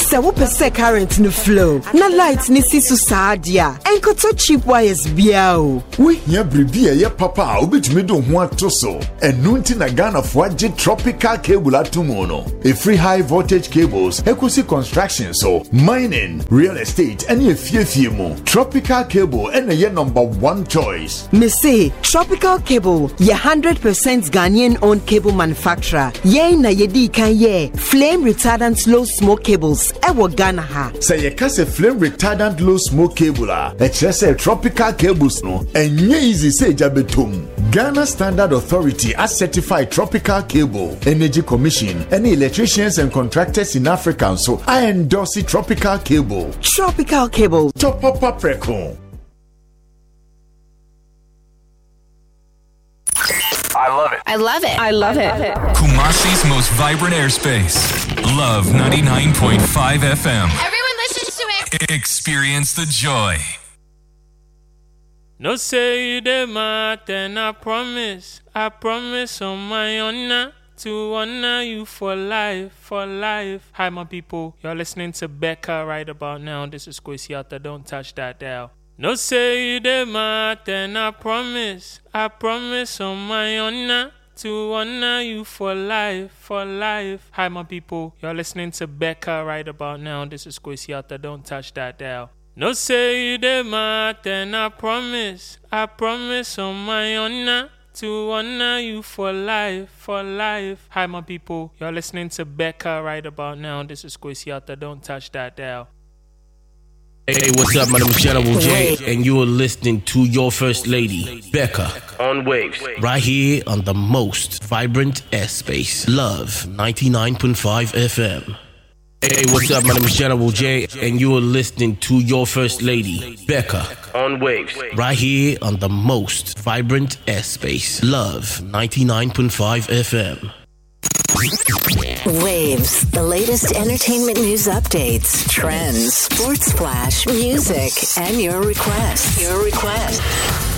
Se wo pese current no flow, na light ni sisu saadia. Enkoto cheap wires bia o. We here bribi ye papa obetumi do ho atoso. Enu nti na Ghana fo age tropical cable atomo. A free high voltage cables, equity construction so, mining, real estate, and ye fie mo. Tropical cable and ye number one choice. Me say Tropical Cable, ye 100% Ghanaian owned cable manufacturer. Ye na ye di kan ye flame retardant low smoke cables. Ewo Ghana ha. Say ye kase flame retardant low smoke cable a say tropical cables no enye easy say jabetum. Ghana Standard Authority has certified Tropical Cable, Energy Commission, and electricians and contractors in Africa. So I endorse the Tropical Cable. Tropical Cable. Top up preko. I love it. I love it. I love it. Kumasi's most vibrant airspace. Love 99.5 FM. Everyone listens to it. Experience the joy. No say you the math, and I promise on my honor to honor you for life, for life. Hi, my people. You're listening to Becca right about now. This is Kwesi Alta. Don't touch that dial. No say you the math, and I promise on my honor to honor you for life, for life. Hi, my people. You're listening to Becca right about now. This is Kwesi Alta. Don't touch that dial. No say you the math, and I promise on my honor to honor you for life, for life. Hi, my people. You're listening to Becca right about now. This is Kwesi Alta. Don't touch that dial. Hey, what's up? My name is General J, and you are listening to your first lady, Becca, On Waves. right here on the most vibrant airspace. Love 99.5 FM. Hey, what's up? My name is General J, and you are listening to your first lady, Becca, On Waves. right here on the most vibrant airspace. Love 99.5 FM. Waves, the latest entertainment news updates, trends, sports flash, music, and your requests.